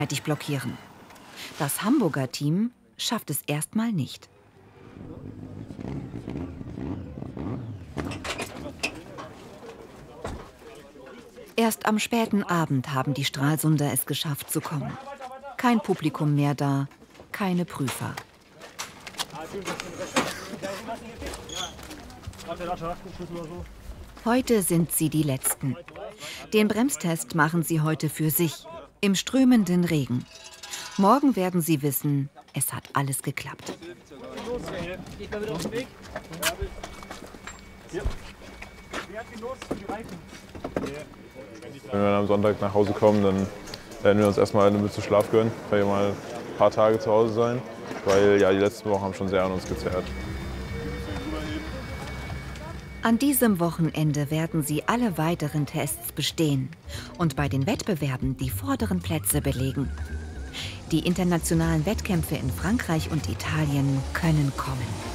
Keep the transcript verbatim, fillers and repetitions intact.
blockieren. Das Hamburger Team schafft es erstmal nicht. Erst am späten Abend haben die Stralsunder es geschafft zu kommen. Kein Publikum mehr da, keine Prüfer. Heute sind sie die Letzten. Den Bremstest machen sie heute für sich, im strömenden Regen. Morgen werden sie wissen, es hat alles geklappt. Wenn wir am Sonntag nach Hause kommen, dann werden wir uns erstmal eine Mütze Schlaf gönnen, weil wir mal ein paar Tage zu Hause sein, weil ja, die letzten Wochen haben schon sehr an uns gezerrt. An diesem Wochenende werden sie alle weiteren Tests bestehen und bei den Wettbewerben die vorderen Plätze belegen. Die internationalen Wettkämpfe in Frankreich und Italien können kommen.